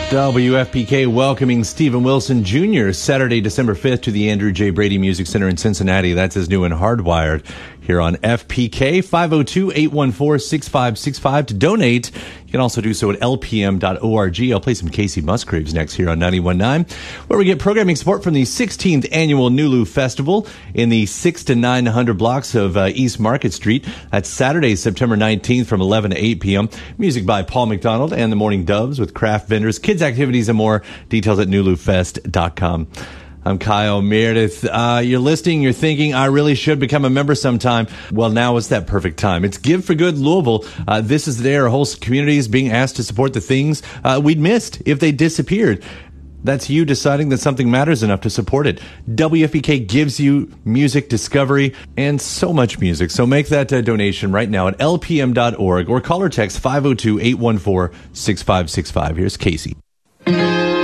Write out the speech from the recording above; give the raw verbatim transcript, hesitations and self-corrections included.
W F P K welcoming Stephen Wilson Junior Saturday, December fifth to the Andrew J. Brady Music Center in Cincinnati. That's his new and Hardwired here on F P K. five oh two, eight one four, six five six five to donate. You can also do so at L P M dot org. I'll play some Casey Musgraves next here on ninety-one point nine, where we get programming support from the sixteenth Annual Nulu Festival in the six to nine hundred blocks of uh, East Market Street. That's Saturday, September nineteenth from eleven to eight p.m. Music by Paul McDonald and the Morning Doves with craft vendors, kids activities, and more. Details at nulu fest dot com. I'm Kyle Meredith. Uh, you're listening, you're thinking, I really should become a member sometime. Well, now is that perfect time. It's Give for Good Louisville. Uh, this is there. A whole community is being asked to support the things uh, we'd missed if they disappeared. That's you deciding that something matters enough to support it. W F P K gives you music discovery and so much music. So make that uh, donation right now at L P M dot org or call or text five oh two, eight one four, six five six five. Here's Casey.